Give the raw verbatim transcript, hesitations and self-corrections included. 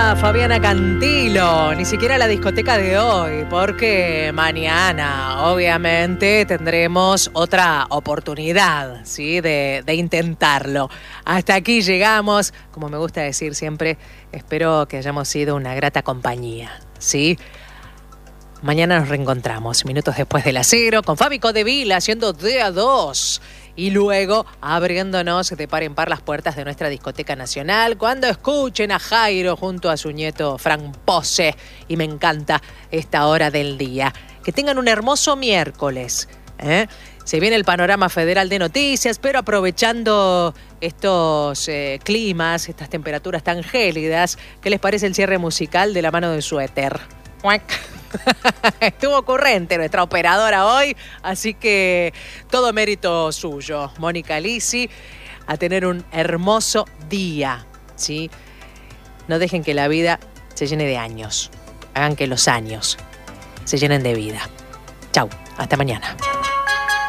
está Fabiana Cantilo, ni siquiera la discoteca de hoy, porque mañana obviamente tendremos otra oportunidad, ¿sí? de, de intentarlo. Hasta aquí llegamos, como me gusta decir siempre, espero que hayamos sido una grata compañía, ¿sí? Mañana nos reencontramos, minutos después de las cero, con Fabi Codevila haciendo D A dos. Y luego abriéndonos de par en par las puertas de nuestra discoteca nacional cuando escuchen a Jairo junto a su nieto Fran Pose. Y me encanta esta hora del día. Que tengan un hermoso miércoles, ¿eh? Se viene el panorama federal de noticias, pero aprovechando estos eh, climas, estas temperaturas tan gélidas, ¿qué les parece el cierre musical de La Mano de Suéter? Estuvo ocurrente nuestra operadora hoy, así que todo mérito suyo. Mónica Lisi, a tener un hermoso día, ¿sí? No dejen que la vida se llene de años. Hagan que los años se llenen de vida. Chau, hasta mañana.